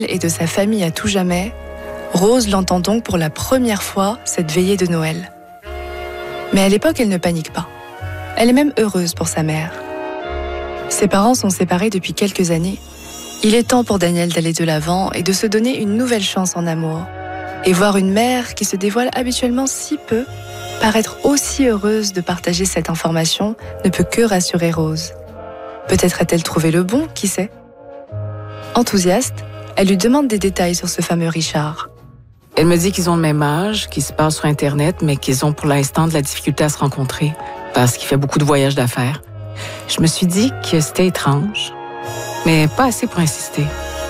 et de sa famille à tout jamais, Rose l'entend donc pour la première fois cette veillée de Noël. Mais à l'époque, elle ne panique pas. Elle est même heureuse pour sa mère. Ses parents sont séparés depuis quelques années. Il est temps pour Daniel d'aller de l'avant et de se donner une nouvelle chance en amour. Et voir une mère qui se dévoile habituellement si peu, paraître aussi heureuse de partager cette information ne peut que rassurer Rose. Peut-être a-t-elle trouvé le bon, qui sait? Enthousiaste, elle lui demande des détails sur ce fameux Richard. Elle me dit qu'ils ont le même âge, qu'ils se parlent sur Internet, mais qu'ils ont pour l'instant de la difficulté à se rencontrer parce qu'il fait beaucoup de voyages d'affaires. Je me suis dit que c'était étrange, mais pas assez pour insister.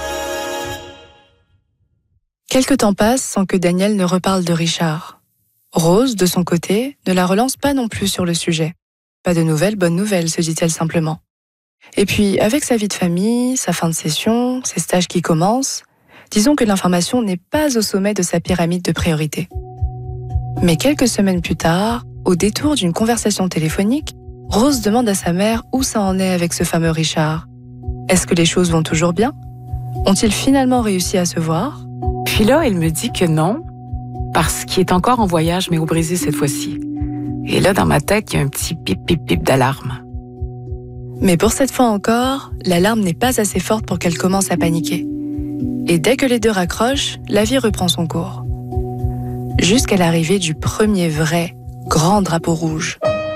Quelque temps passe sans que Daniel ne reparle de Richard. Rose, de son côté, ne la relance pas non plus sur le sujet. Pas de nouvelles, bonnes nouvelles, se dit-elle simplement. Et puis, avec sa vie de famille, sa fin de session, ses stages qui commencent, disons que l'information n'est pas au sommet de sa pyramide de priorité. Mais quelques semaines plus tard, au détour d'une conversation téléphonique, Rose demande à sa mère où ça en est avec ce fameux Richard. Est-ce que les choses vont toujours bien? Ont-ils finalement réussi à se voir? Puis là, elle me dit que non, parce qu'il est encore en voyage, mais au Brésil cette fois-ci. Et là, dans ma tête, il y a un petit pip-pip-pip d'alarme. Mais pour cette fois encore, l'alarme n'est pas assez forte pour qu'elle commence à paniquer. Et dès que les deux raccrochent, la vie reprend son cours. Jusqu'à l'arrivée du premier vrai, grand drapeau rouge.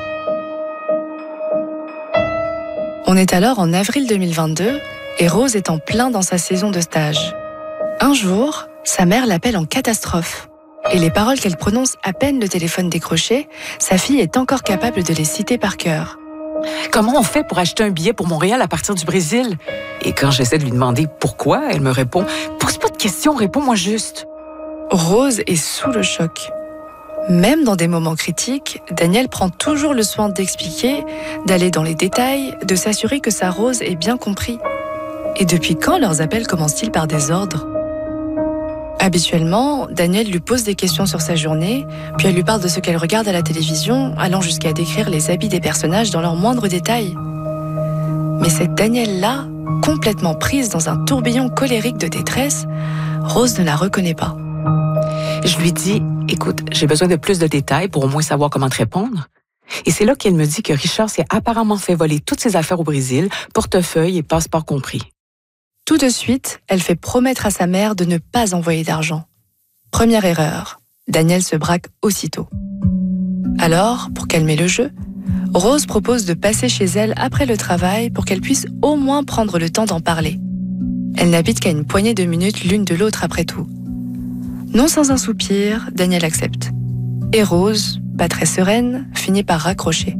On est alors en avril 2022 et Rose est en plein dans sa saison de stage. Un jour, sa mère l'appelle en catastrophe. Et les paroles qu'elle prononce à peine le téléphone décroché, sa fille est encore capable de les citer par cœur. Comment on fait pour acheter un billet pour Montréal à partir du Brésil? Et quand j'essaie de lui demander pourquoi, elle me répond « Pose pas de questions, réponds-moi juste ». Rose est sous le choc. Même dans des moments critiques, Daniel prend toujours le soin d'expliquer, d'aller dans les détails, de s'assurer que sa Rose est bien compris. Et depuis quand leurs appels commencent-ils par des ordres? Habituellement, Daniel lui pose des questions sur sa journée, puis elle lui parle de ce qu'elle regarde à la télévision, allant jusqu'à décrire les habits des personnages dans leurs moindres détails. Mais cette Danielle-là, complètement prise dans un tourbillon colérique de détresse, Rose ne la reconnaît pas. Je lui dis « Écoute, j'ai besoin de plus de détails pour au moins savoir comment te répondre. » Et c'est là qu'elle me dit que Richard s'est apparemment fait voler toutes ses affaires au Brésil, portefeuille et passeport compris. Tout de suite, elle fait promettre à sa mère de ne pas envoyer d'argent. Première erreur, Daniel se braque aussitôt. Alors, pour calmer le jeu, Rose propose de passer chez elle après le travail pour qu'elle puisse au moins prendre le temps d'en parler. Elle n'habite qu'à une poignée de minutes l'une de l'autre après tout. Non sans un soupir, Daniel accepte. Et Rose, pas très sereine, finit par raccrocher.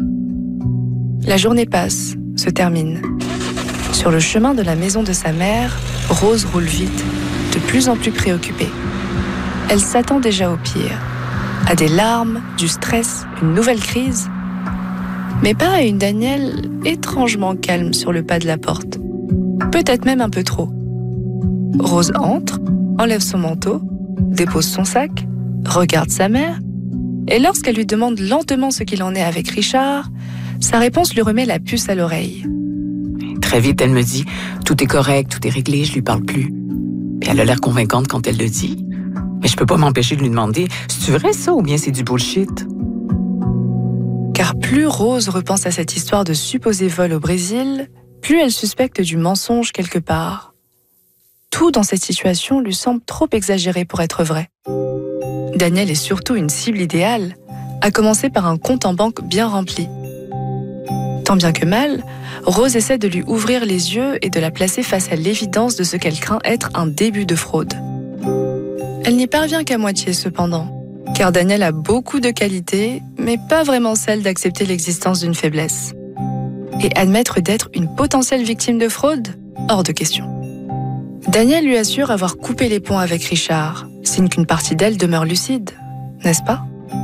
La journée passe, se termine. Sur le chemin de la maison de sa mère, Rose roule vite, de plus en plus préoccupée. Elle s'attend déjà au pire, à des larmes, du stress, une nouvelle crise. Mais pas à une Danielle étrangement calme sur le pas de la porte. Peut-être même un peu trop. Rose entre, enlève son manteau, dépose son sac, regarde sa mère, et lorsqu'elle lui demande lentement ce qu'il en est avec Richard, sa réponse lui remet la puce à l'oreille. Très vite, elle me dit « Tout est correct, tout est réglé, je lui parle plus. » Puis elle a l'air convaincante quand elle le dit. Mais je peux pas m'empêcher de lui demander « C'est-tu vrai ça ou bien c'est du bullshit? » Car plus Rose repense à cette histoire de supposé vol au Brésil, plus elle suspecte du mensonge quelque part. Tout dans cette situation lui semble trop exagéré pour être vrai. Daniel est surtout une cible idéale, à commencer par un compte en banque bien rempli. Tant bien que mal, Rose essaie de lui ouvrir les yeux et de la placer face à l'évidence de ce qu'elle craint être un début de fraude. Elle n'y parvient qu'à moitié cependant, car Daniel a beaucoup de qualités, mais pas vraiment celle d'accepter l'existence d'une faiblesse. Et admettre d'être une potentielle victime de fraude? Hors de question. Daniel lui assure avoir coupé les ponts avec Richard, signe qu'une partie d'elle demeure lucide, n'est-ce pas?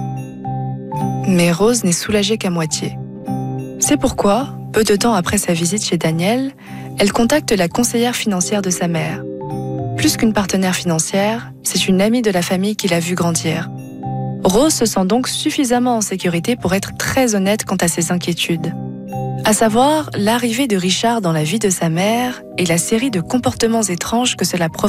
Mais Rose n'est soulagée qu'à moitié. C'est pourquoi, peu de temps après sa visite chez Daniel, elle contacte la conseillère financière de sa mère. Plus qu'une partenaire financière, c'est une amie de la famille qui l'a vue grandir. Rose se sent donc suffisamment en sécurité pour être très honnête quant à ses inquiétudes. À savoir l'arrivée de Richard dans la vie de sa mère et la série de comportements étranges que cela provoque.